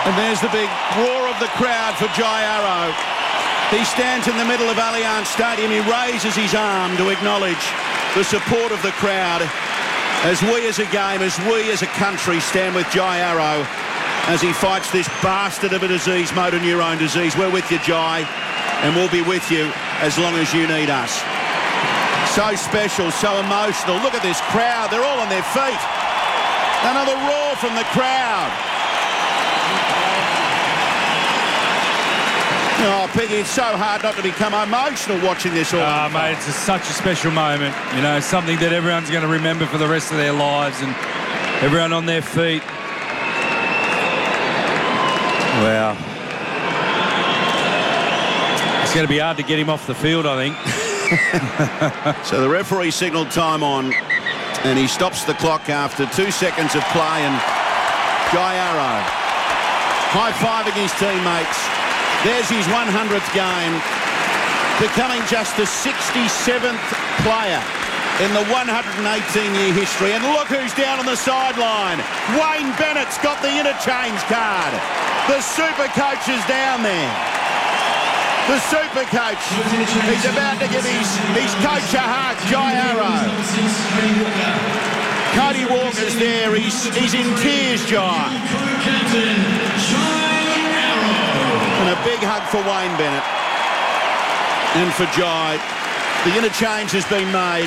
And there's the big roar of the crowd for Jai Arrow. He stands in the middle of Allianz Stadium. He raises his arm to acknowledge the support of the crowd as we as a game, as we as a country stand with Jai Arrow as he fights this bastard of a disease, motor neurone disease. We're with you, Jai, and we'll be with you as long as you need us. So special, so emotional. Look at this crowd. They're all on their feet. Another roar from the crowd. Oh, Piggy, it's so hard not to become emotional watching this all. Oh, mate, it's such a special moment. You know, something that everyone's going to remember for the rest of their lives, and everyone on their feet. Wow. It's going to be hard to get him off the field, I think. So the referee signalled time on, and he stops the clock after 2 seconds of play, and Jai Arrow high-fiving his teammates. There's his 100th game, becoming just the 67th player in the 118-year history. And look who's down on the sideline. Wayne Bennett's got the interchange card. The super coach is down there. The super coach, he's about to give his coach a hug, Jai Arrow. Cody Walker's there, he's in tears, Jai. And a big hug for Wayne Bennett and for Jai. The interchange has been made.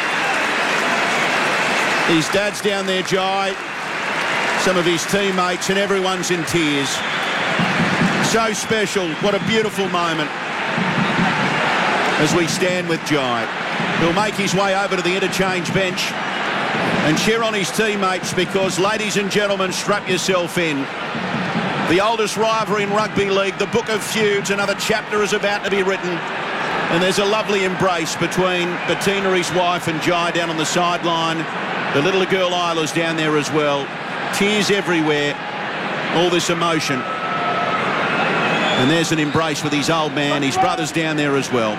His dad's down there, Jai. Some of his teammates, and everyone's in tears. So special. What a beautiful moment as we stand with Jai. He'll make his way over to the interchange bench and cheer on his teammates because, ladies and gentlemen, strap yourself in. The oldest rivalry in rugby league, the Book of Feuds, another chapter is about to be written. And there's a lovely embrace between Bettina, his wife, and Jai down on the sideline. The little girl Isla's down there as well. Tears everywhere. All this emotion. And there's an embrace with his old man. His brother's down there as well.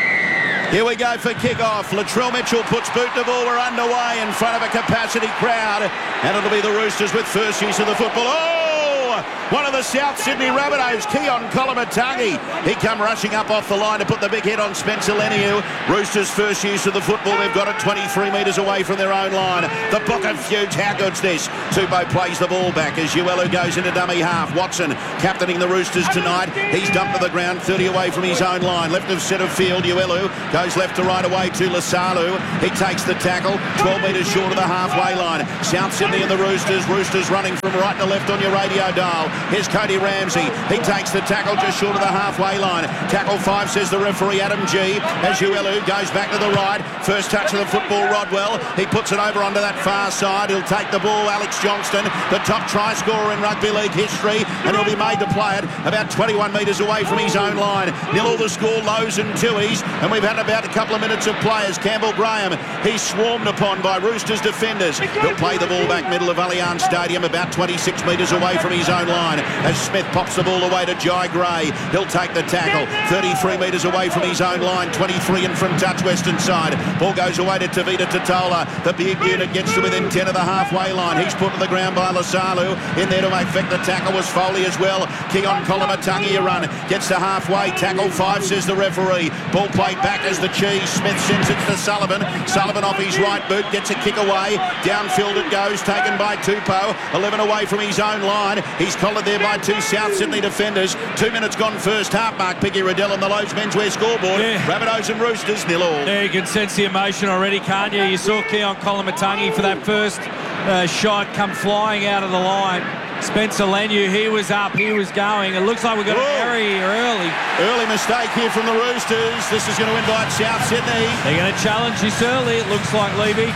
Here we go for kick-off. Latrell Mitchell puts boot to ball. We're underway in front of a capacity crowd. And it'll be the Roosters with first use of the football. Oh! One of the South Sydney Rabbitohs, Keon Koloamatangi. He come rushing up off the line to put the big hit on Spencer Leniu. Roosters first use of the football. They've got it 23 metres away from their own line. The Book of Feuds, how good's this? Tupou plays the ball back as Uelu goes into dummy half. Watson captaining the Roosters tonight. He's dumped to the ground, 30 away from his own line. Left of centre field, Uelu goes left to right away to Lasalu. He takes the tackle, 12 metres short of the halfway line. South Sydney and the Roosters. Roosters running from right to left on your radio dial. Here's Cody Ramsey. He takes the tackle just short of the halfway line. Tackle 5, says the referee, Adam G. As Uelu goes back to the right. First touch of the football, Rodwell. He puts it over onto that far side. He'll take the ball, Alex Johnston, the top try scorer in rugby league history, and he'll be made to play it about 21 metres away from his own line. Nil all the score, lows and twoies, and we've had about a couple of minutes of play as Campbell Graham, he's swarmed upon by Roosters defenders. He'll play the ball back middle of Allianz Stadium, about 26 metres away from his own line, as Smith pops the ball away to Jai Gray. He'll take the tackle, 33 metres away from his own line, 23 in from touch western side. Ball goes away to Tavita Totola. The big unit gets to within 10 of the halfway line. He's put to the ground by Lasalu. In there to effect the tackle was Foley as well. Keon Koloamatangi a run. Gets to halfway. Tackle 5, says the referee. Ball played back as the cheese. Smith sends it to Sullivan. Sullivan off his right boot. Gets a kick away. Downfield it goes. Taken by Tupou. 11 away from his own line. He's collared there by two South Sydney defenders. 2 minutes gone first half. Mark Piggy Riddell on the Lowe's menswear scoreboard. Yeah. Rabbitohs and Roosters 0-0. Yeah, you can sense the emotion already, can't you? You saw Keon Koloamatangi for that first shot come flying out of the line. Spencer Leniu, he was up, he was going. It looks like we've got an error here early. Early mistake here from the Roosters. This is going to invite South Sydney. They're going to challenge this early, it looks like, Levy.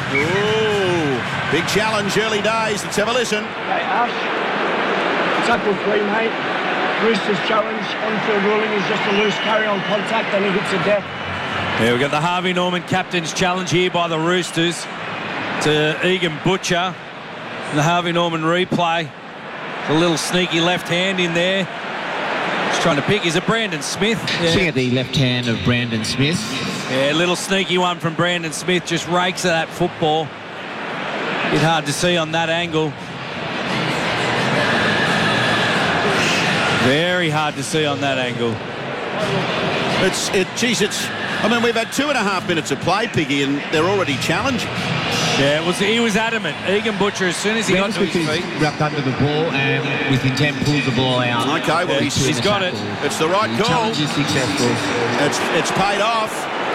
Ooh, big challenge, early days. Let's have a listen. Okay, Ash. Tackle 3, mate. Roosters challenge. On-field ruling is just a loose carry-on contact and he hits a death. Yeah, we've got the Harvey Norman captain's challenge here by the Roosters to Egan Butcher. The Harvey Norman replay. A little sneaky left hand in there. Just trying to pick. Is it Brandon Smith? Yeah. See the left hand of Brandon Smith. Yeah, a little sneaky one from Brandon Smith. Just rakes at that football. Bit hard to see on that angle. very hard to see on that angle. I mean, we've had 2.5 minutes of play, Piggy, and they're already challenging. Yeah, he was adamant. Egan Butcher, as soon as he got to his feet. Wrapped under the ball and with intent pulls the ball out. Okay, well, he's got it. It's the right call. Challenge is successful. It's paid off.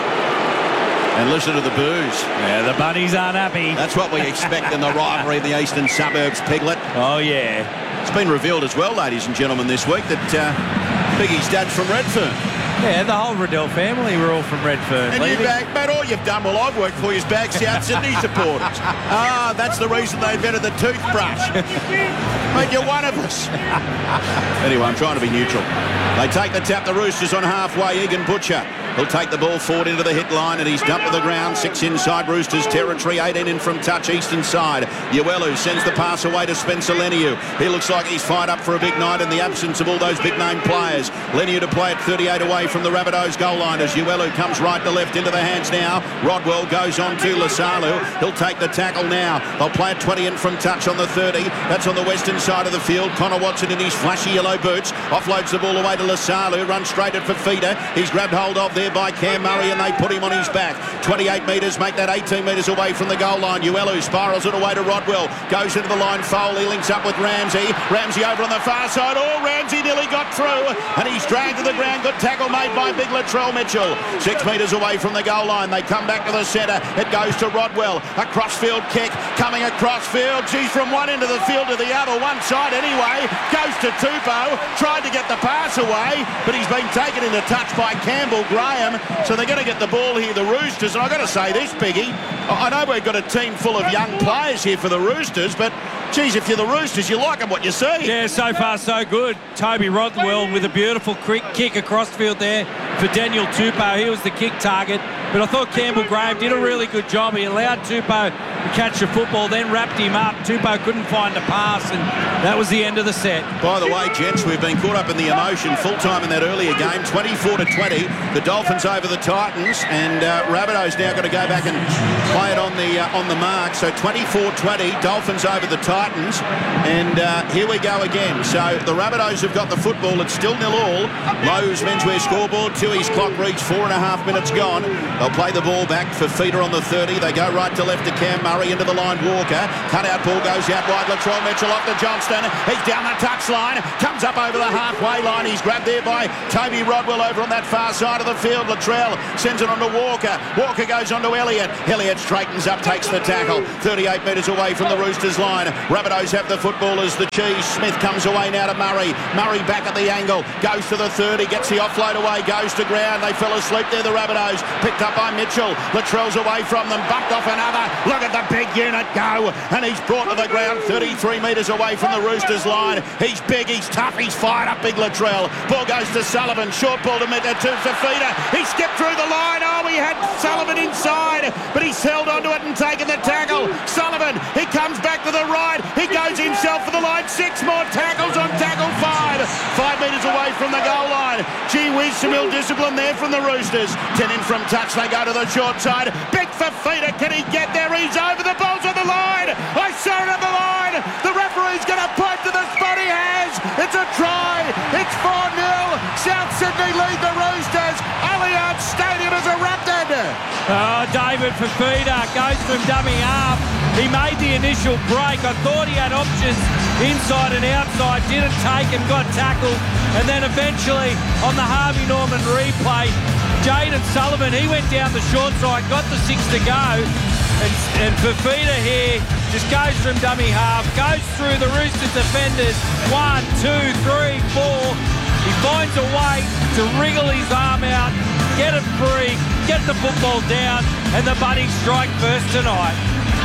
And listen to the boos. Yeah, the bunnies aren't happy. That's what we expect in the rivalry of the eastern suburbs, Piglet. Oh, yeah. It's been revealed as well, ladies and gentlemen, this week that Piggy's dad's from Redfern. Yeah, the whole Riddell family were all from Redfern. And you bag, all you've done while I've worked for you is bag South Sydney supporters. That's the reason they invented the toothbrush. Mate, you're one of us. Anyway, I'm trying to be neutral. They take the tap, the Roosters on halfway. Egan Butcher. He'll take the ball forward into the hit line and he's dumped to the ground. 6 inside Roosters territory, 18 in from touch, eastern side. Uelu sends the pass away to Spencer Leniu. He looks like he's fired up for a big night in the absence of all those big-name players. Leniu to play at 38 away from the Rabbitohs goal line as Uelu comes right to left into the hands now. Rodwell goes on to Lasalu. He'll take the tackle now. They'll play at 20 in from touch on the 30. That's on the western side of the field. Connor Watson in his flashy yellow boots. Offloads the ball away to Lasalu. Runs straight at Fifita. He's grabbed hold of there by Cam Murray and they put him on his back. 28 metres, make that 18 metres away from the goal line. Uelu spirals it away to Rodwell. Goes into the line, Foley links up with Ramsey. Ramsey over on the far side. Oh, Ramsey nearly got through and he's dragged to the ground. Good tackle made by big Latrell Mitchell. 6 metres away from the goal line. They come back to the centre. It goes to Rodwell. A crossfield kick coming across field. Geez, from one end of the field to the other. One side anyway. Goes to Tupou. Tried to get the pass away, but he's been taken into touch by Campbell Graham. So they're going to get the ball here, the Roosters. And I've got to say this, Piggy, I know we've got a team full of young players here for the Roosters, but, geez, if you're the Roosters, you like them what you see. Yeah, so far so good. Toby Rodwell with a beautiful kick across field there for Daniel Tupou. He was the kick target, but I thought Campbell Graham did a really good job. He allowed Tupou to catch the football, then wrapped him up. Tupou couldn't find a pass, and that was the end of the set. By the way, gents, we've been caught up in the emotion full-time in that earlier game, 24-20. The Dolphins over the Titans, and Rabbitohs now got to go back and play it on the mark. So 24-20, Dolphins over the Titans, and here we go again. So the Rabbitohs have got the football. It's still 0-0. Lowe's menswear scoreboard. Tui's clock reads 4.5 minutes gone. They'll play the ball back for Feeder on the 30. They go right to left to Cam Murray into the line. Walker. Cut-out ball goes out wide. Latrell Mitchell off to Johnston. He's down the touchline. Comes up over the halfway line. He's grabbed there by Toby Rodwell over on that far side of the field. Latrell sends it on to Walker. Walker goes on to Elliott. Elliott straightens up, takes the tackle. 38 metres away from the Roosters line. Rabbitohs have the football as the cheese. Smith comes away now to Murray. Murray back at the angle. Goes to the 30. Gets the offload away. Goes to ground. They fell asleep there, the Rabbitohs. Picked up by Mitchell. Latrell's away from them. Bumped off another. Look at the big unit go. And he's brought to the ground 33 metres away from the Roosters line. He's big. He's tough. He's fired up, big Latrell. Ball goes to Sullivan. Short ball to Fifita. He skipped through the line. Oh, he had Sullivan inside, but he's held onto it and taken the tackle. Sullivan, he comes back to the right. He goes himself for the line. 6 more tackles on tackle 5. 5 metres away from the goal line. Gee whiz, some ill discipline there from the Roosters. 10 in from touch. They go to the short side. Big Fifita. Can he get there? He's over. The ball's on the line. I saw it on the line. The referee's going to point to the spot he has. It's a try. It's 4-0. South Sydney lead the Roosters. Allianz Stadium is erupted. Oh, David Fifita goes from dummy half. He made the initial break. I thought he had options inside and outside. Didn't take and got tackled. And then eventually on the Harvey Norman replay, Jaden Sullivan, he went down the short side, got the 6 to go. And Fifita here just goes from dummy half, goes through the Roosters defenders. 1, 2, 3, 4. He finds a way to wriggle his arm out, get it free, get the football down, and the Bunnies strike first tonight.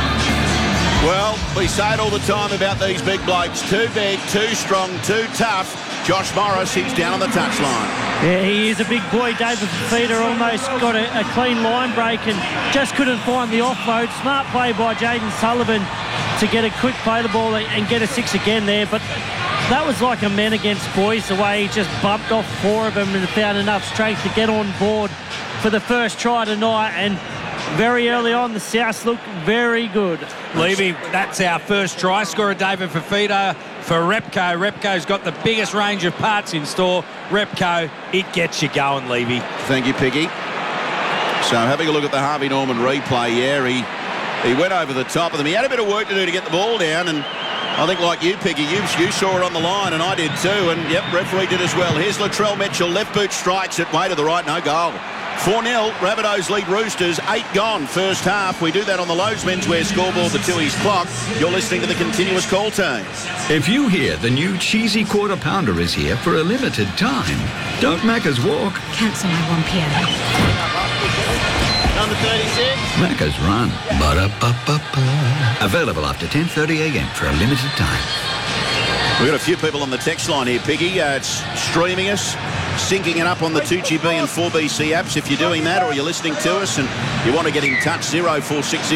Well, we say it all the time about these big blokes. Too big, too strong, too tough. Josh Morris, he's down on the touchline. Yeah, he is a big boy. David Fifita almost got a clean line break and just couldn't find the offload. Smart play by Jaden Sullivan to get a quick play the ball and get a 6 again there. But that was like a men against boys, the way he just bumped off 4 of them and found enough strength to get on board for the first try tonight. And very early on, the Souths looked very good. Levy, that's our first try scorer, David Fifita. for Repco. Repco's got the biggest range of parts in store. Repco, it gets you going, Levy. Thank you, Piggy. So having a look at the Harvey Norman replay, he went over the top of them. He had a bit of work to do to get the ball down, and I think like you, Piggy, you saw it on the line, and I did too, and yep, referee did as well. Here's Latrell Mitchell, left boot strikes it, way to the right, no goal. 4-0, Rabbitohs lead Roosters, 8 gone, first half. We do that on the Lowe's Menswear scoreboard, the Tooheys clock. You're listening to the continuous call team. If you hear the new cheesy quarter pounder is here for a limited time, don't Macca's walk. Cancel my 1 p.m. Number 36. Macca's run. Ba-da-ba-ba-ba. Available after 10:30 a.m. for a limited time. We've got a few people on the text line here, Piggy. It's streaming us, syncing it up on the 2GB and 4BC apps. If you're doing that or you're listening to us and you want to get in touch, 0460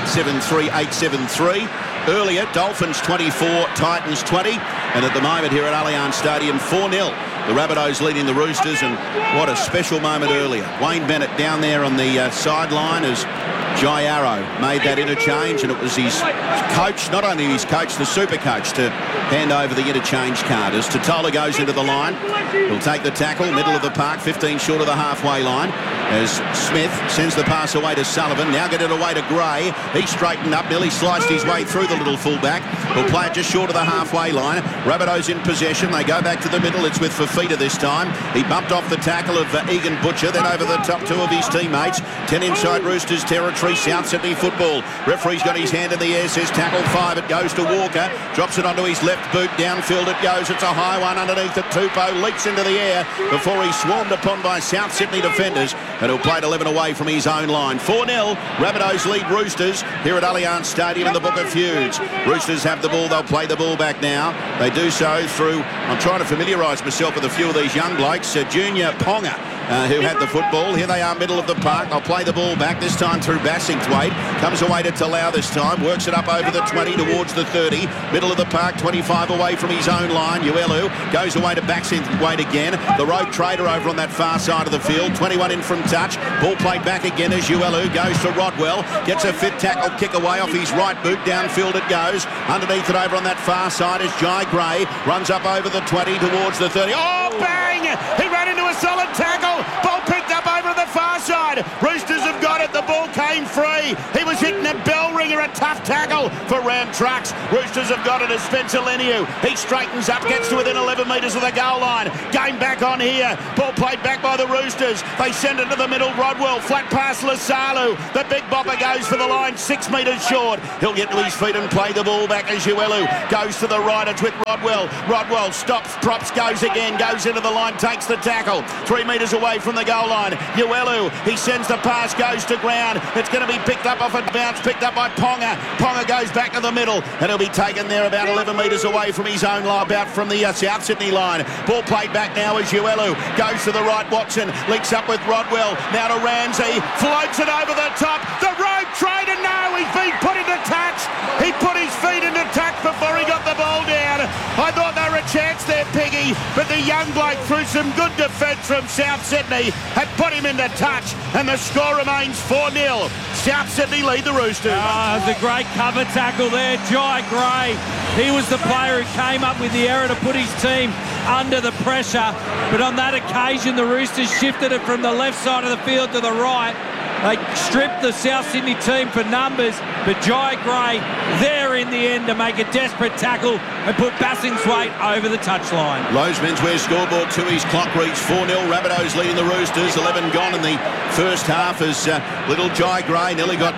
873 873. Earlier, Dolphins 24, Titans 20. And at the moment here at Allianz Stadium, 4-0. The Rabbitohs leading the Roosters, and what a special moment earlier. Wayne Bennett down there on the sideline as Jai Arrow made that interchange, and it was his coach, not only his coach, the super coach, to hand over the interchange card. As Totola goes into the line, he'll take the tackle, middle of the park, 15 short of the halfway line, as Smith sends the pass away to Sullivan. Now get it away to Gray. He straightened up, nearly sliced his way through the little fullback. He'll play it just short of the halfway line. Rabbitohs in possession. They go back to the middle. It's with Fafita this time. He bumped off the tackle of Egan Butcher, then over the top 2 of his teammates. 10 inside Roosters territory, South Sydney football. Referee's got his hand in the air, says tackle 5. It goes to Walker. Drops it onto his left boot. Downfield it goes. It's a high one underneath it. Tupou leaps into the air before he's swarmed upon by South Sydney defenders. And he'll play it 11 away from his own line. 4-0. Rabbitohs lead Roosters here at Allianz Stadium in the Book of Feuds. Roosters have the ball. They'll play the ball back now. They do so through, I'm trying to familiarise myself with a few of these young blokes. Junior Ponga, who had the football. Here they are, middle of the park. They'll play the ball back, this time through Bassingthwaite. Comes away to Talau this time. Works it up over the 20 towards the 30. Middle of the park, 25 away from his own line. Uelu goes away to Bassingthwaite again. The Road Trader over on that far side of the field. 21 in from touch. Ball played back again as Uelu goes to Rodwell. Gets a fit tackle kick away off his right boot. Downfield it goes. Underneath it over on that far side is Jai Gray. Runs up over the 20 towards the 30. Oh, bang! He ran into a solid tackle. Ball picked up over the far side. Roosters have got it. The ball came free. He was hitting a bell ringer, a tough tackle for Ram Trucks. Roosters have got it as Spencer Leniu. He straightens up, gets to within 11 metres of the goal line. Game back on here. Ball played back by the Roosters. They send it to the middle. Rodwell, flat pass Lasalu. The big bopper goes for the line, 6 metres short. He'll get to his feet and play the ball back as Uelu goes to the right. It's with Rodwell. Rodwell stops, props, goes again, goes into the line, takes the tackle. 3 metres away from the goal line. Uelu, he sends the pass, goes to ground. It's going to be picked up off a bounce, picked up by Ponga. Ponga goes back to the middle, and he'll be taken there about 11 metres away from his own line, about from the South Sydney line. Ball played back now as Uelu goes to the right. Watson links up with Rodwell. Now to Ramsey, floats it over the top. The Road Trader, no, he's been put into touch. He put his feet into touch before he got the ball down. I thought they were a chance there, Piggy, but the young bloke, through some good defence from South Sydney, had put him into touch, and the score remains 4-0. South Sydney lead the Roosters. The great cover tackle there, Jai Gray. He was the player who came up with the error to put his team under the pressure, but on that occasion the Roosters shifted it from the left side of the field to the right. They stripped the South Sydney team for numbers, but Jai Gray there in the end to make a desperate tackle and put Bassingthwaite over the touchline. Lowe's Menswear scoreboard, Tooheys clock reads 4-0. Rabbitohs leading the Roosters. 11 gone in the first half as little Jai Gray nearly got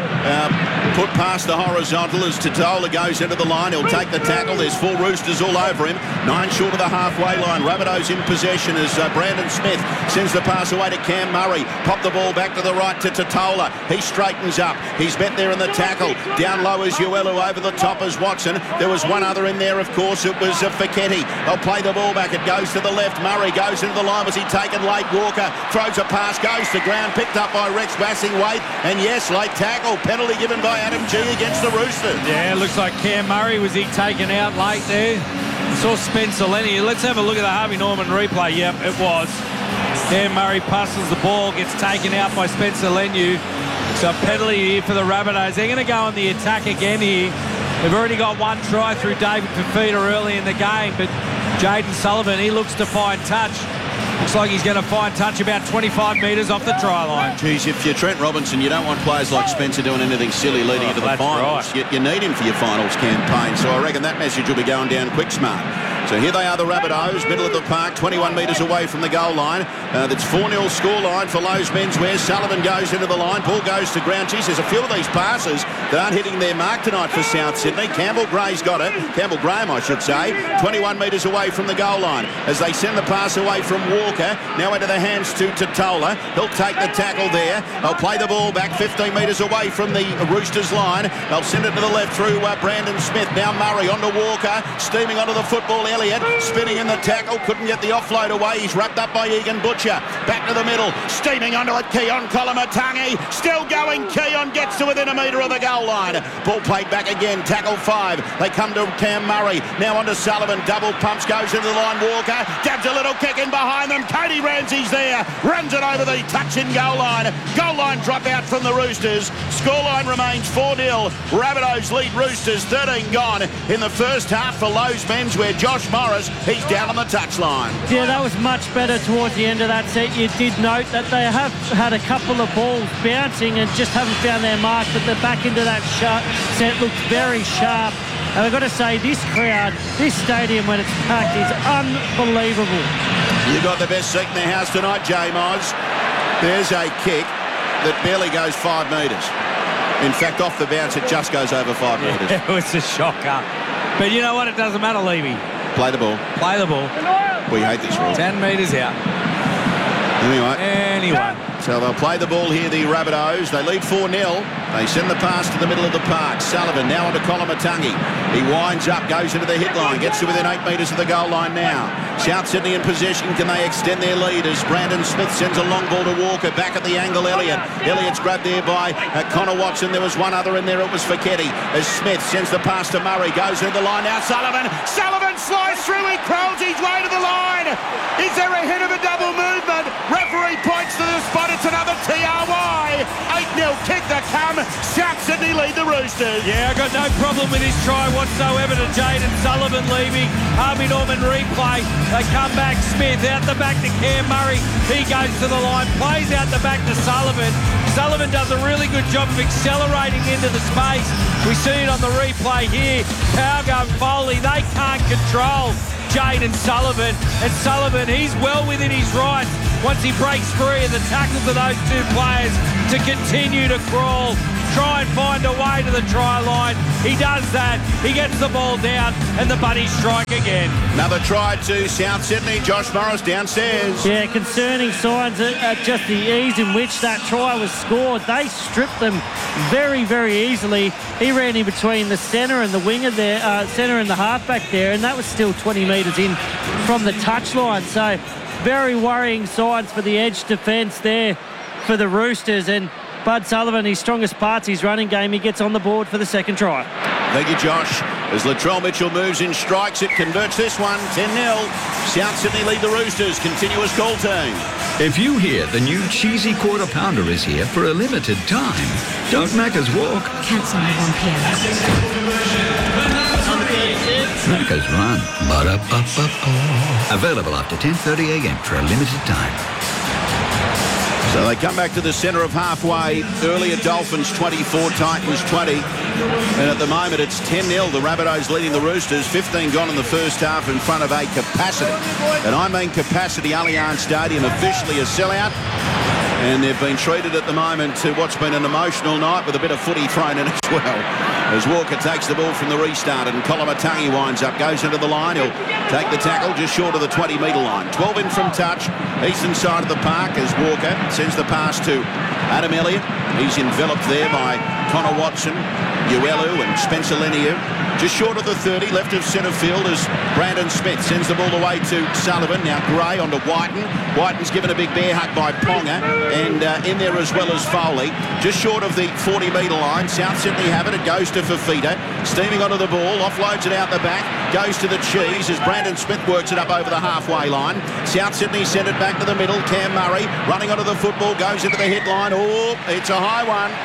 put past the horizontal as Totola goes into the line. He'll take the tackle. There's 4 Roosters all over him. 9 short of the halfway line. Rabbitohs in possession as Brandon Smith sends the pass away to Cam Murray. Pop the ball back to the right to Totola. He straightens up. He's met there in the tackle. Down low is Uelu, over the top as Watson. There was one other in there, of course. It was Fiketti. They'll play the ball back. It goes to the left. Murray goes into the line. Was he taken late? Walker throws a pass, goes to ground, picked up by Rex Bassingthwaite. And yes, late tackle. Penalty given by Adam G against the Roosters. Yeah, it looks like Cam Murray, was he taken out late there? Saw Spencer Leniu. Let's have a look at the Harvey Norman replay. Yep, it was. Cam Murray passes the ball, gets taken out by Spencer Leniu. So a penalty here for the Rabbitohs. They're going to go on the attack again here. They've already got one try through David Fifita early in the game, but Jayden Sullivan, he looks to find touch. Looks like he's going to find touch about 25 metres off the try line. Geez, if you're Trent Robinson, you don't want players like Spencer doing anything silly leading into the finals. Right. You need him for your finals campaign, so I reckon that message will be going down quick smart. So here they are, the Rabbitohs, middle of the park, 21 metres away from the goal line. That's 4-0 scoreline for Lowe's Menswear. Sullivan goes into the line. Ball goes to ground. Geez, there's a few of these passes that aren't hitting their mark tonight for South Sydney. Campbell Gray's got it. Campbell Graham, I should say. 21 metres away from the goal line as they send the pass away from Walker. Now into the hands to Totola. He'll take the tackle there. They'll play the ball back 15 metres away from the Roosters line. They'll send it to the left through Brandon Smith. Now Murray onto Walker. Steaming onto the football. Elliott spinning in the tackle. Couldn't get the offload away. He's wrapped up by Egan Butcher. Back to the middle. Steaming onto it. Keon Kolomatangi. Still going. Keon gets to within a metre of the goal line. Ball played back again. Tackle 5. They come to Cam Murray. Now onto Sullivan. Double pumps. Goes into the line. Walker. Dabs a little kick in behind them. Cody Ramsey's there. Runs it over the touch-in goal line. Goal line drop out from the Roosters. Scoreline remains 4-0. Rabbitohs lead Roosters. 13 gone in the first half for Lowe's Menswear. Josh Morris, he's down on the touchline. Yeah, that was much better towards the end of that set. You did note that they have had a couple of balls bouncing and just haven't found their mark, but the back end of that set looked very sharp. And I've got to say, this crowd, this stadium when it's packed is unbelievable. You got the best seat in the house tonight, J. Moz. There's a kick that barely goes 5 metres. In fact, off the bounce, it just goes over 5 metres. It was a shocker. But you know what? It doesn't matter, Levy. Play the ball. Play the ball. We hate this rule. 10 metres out. Anyway. So they'll play the ball here, the Rabbitohs. They lead 4-0. They send the pass to the middle of the park. Sullivan now onto Kolomatangi. He winds up, goes into the hit line, gets to within 8 metres of the goal line now. South Sydney in possession. Can they extend their lead as Brandon Smith sends a long ball to Walker. Back at the angle, Elliott. Elliott's grabbed there by Connor Watson. There was one other in there. It was Fiketti. As Smith sends the pass to Murray. Goes into the line now. Sullivan slides through. He crawls his way to the line. Is there a hit of a double movement? Referee points to the spot. It's another TRY. 8-0 kick to come. South Sydney lead the Roosters. Yeah, I got no problem with his try whatsoever to Jayden Sullivan leaving. Harvey Norman replay. They come back. Smith out the back to Cam Murray. He goes to the line, plays out the back to Sullivan. Sullivan does a really good job of accelerating into the space. We see it on the replay here. Cowgo and Foley, they can't control Jayden Sullivan. And Sullivan, he's well within his rights once he breaks free of the tackles of those two players to continue to crawl, try and find a way to the try line. He does that. He gets the ball down and the Bunnies strike again. Another try to South Sydney. Josh Morris downstairs. Yeah, concerning signs at just the ease in which that try was scored. They stripped them very, very easily. He ran in between the centre and the winger there, centre and the halfback there, and that was still 20 metres in from the touchline. So very worrying signs for the edge defence there for the Roosters. And Bud Sullivan, his strongest part's his running game. He gets on the board for the second try. Thank you, Josh. As Latrell Mitchell moves in strikes, it converts this one 10-0. South Sydney lead the Roosters. Continuous call team. If you hear the new cheesy quarter pounder is here for a limited time, don't Macca's walk. Cancel my 1 p.m. Macca's run. Ba-da-ba-ba-ba. Available after 10:30 a.m. for a limited time. So they come back to the centre of halfway. Earlier Dolphins 24, Titans 20. And at the moment it's 10-0. The Rabbitohs leading the Roosters. 15 gone in the first half in front of a capacity. And I mean capacity. Allianz Stadium officially a sellout. And they've been treated at the moment to what's been an emotional night with a bit of footy thrown in as well. As Walker takes the ball from the restart and Kolomatangi winds up, goes into the line. He'll take the tackle just short of the 20-metre line. 12 in from touch, eastern side of the park as Walker sends the pass to Adam Elliott. He's enveloped there by Connor Watson, Uelu and Spencer Leniu. Just short of the 30, left of centre field as Brandon Smith sends the ball away to Sullivan. Now Gray onto Whiten. Whiten's given a big bear hug by Ponga and in there as well as Foley. Just short of the 40-metre line. South Sydney have it. It goes to Fifita. Steaming onto the ball. Offloads it out the back. Goes to the cheese as Brandon Smith works it up over the halfway line. South Sydney send it back to the middle. Cam Murray running onto the football. Goes into the hit line. Oh, it's a high one.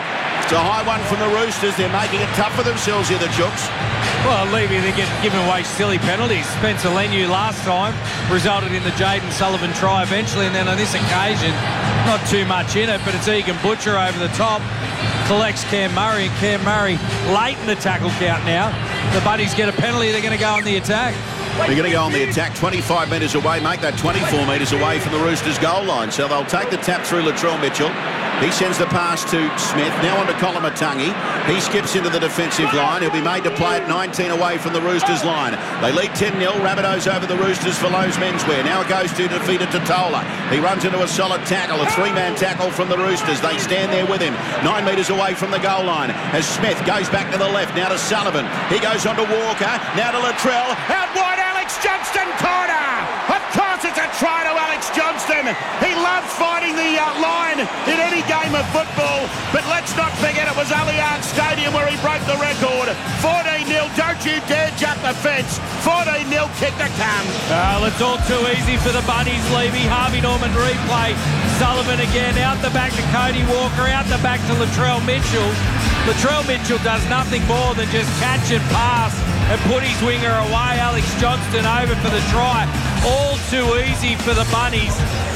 It's a high one from the Roosters. They're making it tough for themselves here, the Chooks. Well, Levy, they're giving away silly penalties. Spencer Leniu last time resulted in the Jaden Sullivan try eventually, and then on this occasion, not too much in it, but it's Egan Butcher over the top, collects Cam Murray, and Cam Murray late in the tackle count now. The Buddies get a penalty, they're going to go on the attack. They're going to go on the attack 25 metres away, make that 24 metres away from the Roosters goal line. So they'll take the tap through Latrell Mitchell. He sends the pass to Smith. Now on to Colin Matangi. He skips into the defensive line. He'll be made to play at 19 away from the Roosters line. They lead 10-0. Rabbitohs over the Roosters for Lowe's menswear. Now it goes to defeated Totola. He runs into a solid tackle, a three-man tackle from the Roosters. They stand there with him. 9 metres away from the goal line. As Smith goes back to the left. Now to Sullivan. He goes on to Walker. Now to Latrell. Out wide, Alex Johnston, corner. Of course it's a try to Alex Johnston. He loves fighting the line in any game of football, but let's not forget it was Allianz Stadium where he broke the record. 14-0, don't you dare jump the fence. 14-0, kick the can. Well, it's all too easy for the Bunnies, Levy. Harvey Norman replay. Sullivan again, out the back to Cody Walker, out the back to Latrell Mitchell. Latrell Mitchell does nothing more than just catch and pass and put his winger away. Alex Johnston over for the try. All too easy for the Bunnies.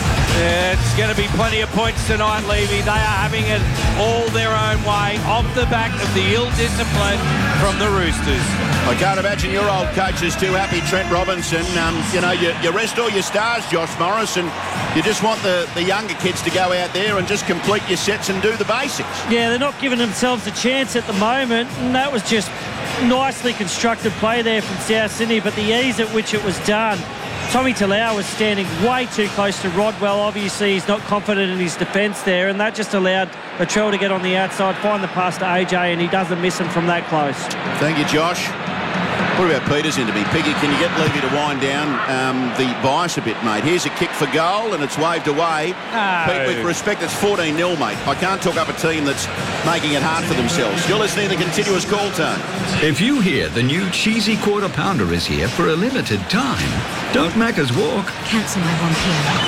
It's going to be plenty of points tonight, Levy. They are having it all their own way, off the back of the ill discipline from the Roosters. I can't imagine your old coach is too happy, Trent Robinson. You know, you rest all your stars, Josh Morris, and you just want the younger kids to go out there and just complete your sets and do the basics. Yeah, they're not giving themselves a chance at the moment, and that was just nicely constructed play there from South Sydney, but the ease at which it was done. Tommy Talau was standing way too close to Rodwell. Obviously, he's not confident in his defence there, and that just allowed Latrell to get on the outside, find the pass to AJ, and he doesn't miss him from that close. Thank you, Josh. What about Peters into me? Piggy, can you get Levy to wind down the bias a bit, mate? Here's a kick for goal, and it's waved away. No. Pete, with respect, it's 14-0, mate. I can't talk up a team that's making it hard for themselves. You're listening to the continuous call tone. If you hear the new cheesy quarter pounder is here for a limited time, don't Macca's walk, Cancel my 1 p.m.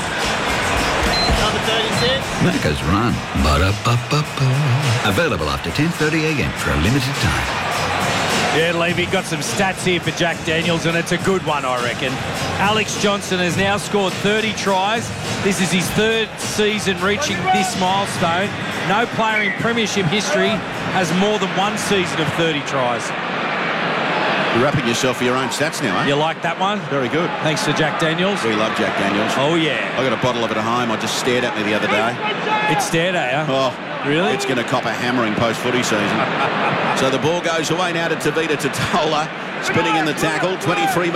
Number 36. Macca's run. Ba-da-ba-ba-ba. Available after 10:30 a.m. for a limited time. Yeah, Levy got some stats here for Jack Daniels, and it's a good one, I reckon. Alex Johnston has now scored 30 tries. This is his third season reaching this milestone. No player in premiership history has more than one season of 30 tries. You're wrapping yourself for your own stats now, eh? You like that one? Very good. Thanks to Jack Daniels. We love Jack Daniels. Oh, yeah. I got a bottle of it at home. I just stared at me the other day. It stared at you. Oh, really? It's going to cop a hammering post-footy season. So the ball goes away now to Tavita Totola, spinning in the tackle. 23